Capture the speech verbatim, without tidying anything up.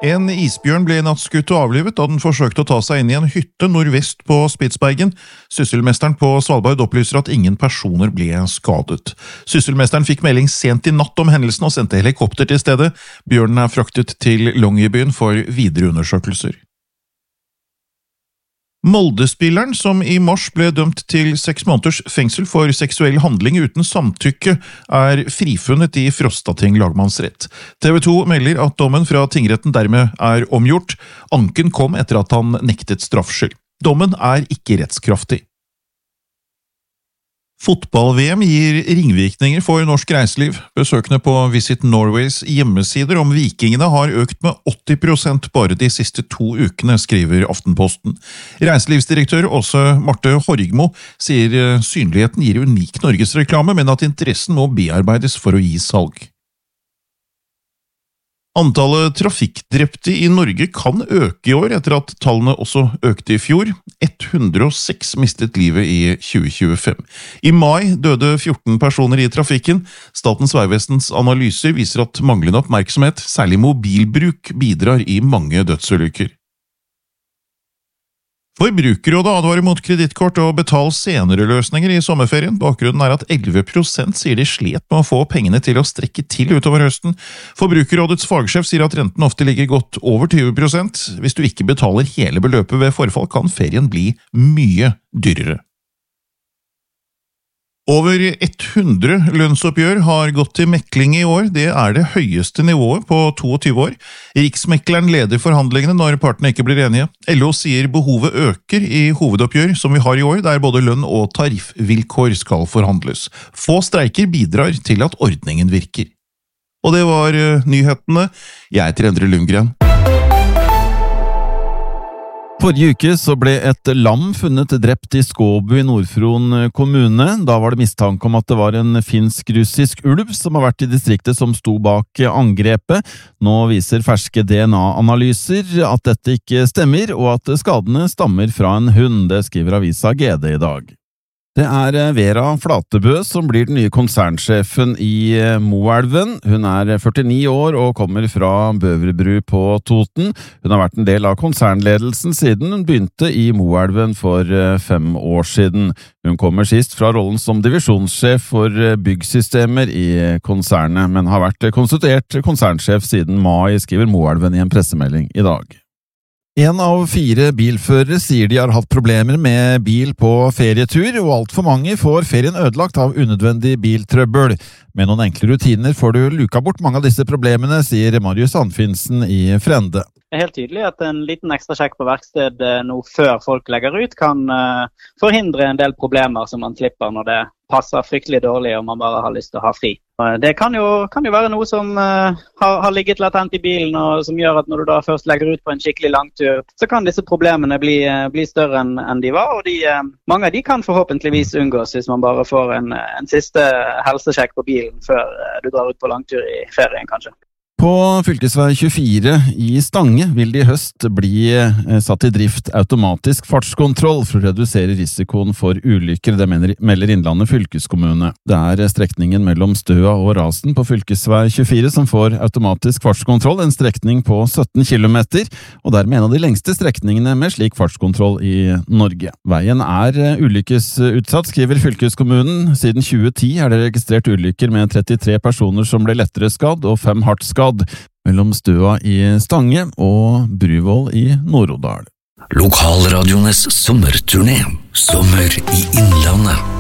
En isbjørn ble nattskutt og avlivet da den forsøkte å ta seg inn i en hytte nordvest på Spitsbergen. Sysselmesteren på Svalbard opplyser at ingen personer ble skadet. Sysselmesteren fikk melding sent i natt om hendelsen og sendte helikopter til stedet. Bjørnen er fraktet til Longyearbyen for videre undersøkelser. Molde-spilleren, som i mars ble dømt til seks måneders fengsel for seksuell handling uten samtykke, er frifunnet i Frostating lagmannsrett. T V to melder at dommen fra tingretten dermed er omgjort. Anken kom etter at han nektet straffskyld. Dommen er ikke rettskraftig. Fotball-V M gir ringvirkninger for norsk reiseliv. Besøkende på Visit Norways hjemmesider om vikingene har økt med åtti prosent bare de siste to ukene, skriver Aftenposten. Reiselivsdirektør Åse Marte Horgmo sier synligheten gir unik norgesreklame, men at interessen må bearbeides for å gi salg. Antallet trafikkdrepte i Norge kan øke i år, etter at tallene også økte i fjor. ett hundre og seks mistet livet i tjue tjuefem. I mai døde fjorten personer i trafikken. Statens vegvesens analyser viser at manglende oppmerksomhet, særlig mobilbruk, bidrar i mange dødsulykker. Forbrukerrådet advarer mot kredittkort og betal senere løsninger i sommerferien. Bakgrunnen er at elleve prosent sier de slet med å få pengene til å strekke til utover høsten. Forbrukerrådets fagsjef sier at renten ofte ligger godt over tyve prosent. Hvis du ikke betaler hele beløpet ved forfall, kan ferien bli mye dyrere. Over hundre lønnsoppgjør har gått til mekling i år. Det er det høyeste nivået på toogtyve år. Riksmekleren leder forhandlingene når partene ikke blir enige. L O sier behovet øker i hovedoppgjør som vi har i år, der både lønn og tariffvilkår skal forhandles. Få streiker bidrar til at ordningen virker. Og det var nyhetene. Jeg heter Endre Lundgren. Forrige uke så ble et lam funnet drept i Skåbu i Nord-Fron kommune. Da var det mistanke om at det var en finsk-russisk ulv som har vært i distriktet som sto bak angrepet. Nå viser ferske D N A-analyser at dette ikke stemmer, og at skadene stammer fra en hund. Det skriver avisa G D i dag. Det er Vera Flatebø som blir den nye konsernsjefen i Moelven. Hun er førtini år og kommer fra Bøverbru på Toten. Hun har vært en del av konsernledelsen siden hun begynte i Moelven for fem år siden. Hun kommer sist fra rollen som divisjonssjef for byggsystemer i konsernet, men har vært konstituert konsernsjef siden mai, skriver Moelven i en pressemelding i dag. En av fire bilførere sier de har hatt problemer med bil på ferietur, og alt for mange får ferien ødelagt av unødvendig biltrøbbel. Med noen enkle rutiner får du luka bort mange av disse problemene, sier Marius Anfinsen i Frende. Det er helt tydelig at en liten ekstra sjekk på verksted nå før folk legger ut kan uh, forhindre en del problemer som man slipper når det passer fryktelig dårlig og man bare har lyst til å ha fri. Uh, det kan jo, kan jo være noe som uh, har, har ligget latent i bilen og som gjør at når du da først legger ut på en skikkelig langtur, så kan disse problemene bli, uh, bli større enn, enn de var, og de, uh, mange av de kan forhåpentligvis unngås hvis man bare får en, en siste helsesjekk på bilen før uh, du drar ut på langtur i ferien kanskje. På fylkesvei tjuefire i Stange vil det i høst bli satt i drift automatisk fartskontroll for å redusere risikoen for ulykker, det melder Innlandet fylkeskommune. Det er strekningen mellom Støa og Rasen på fylkesvei tjuefire som får automatisk fartskontroll, en strekning på sytten kilometer, og dermed en av de lengste strekningene med slik fartskontroll i Norge. Veien er ulykkesutsatt, skriver fylkeskommunen. Siden tjue ti er det registrert ulykker med trettitre personer som ble lettere skadd og fem hardt skadd mellom Støa i Stange og Bruvoll i Nord-Odal. Lokalradiones sommerturné. Sommer i Innlandet.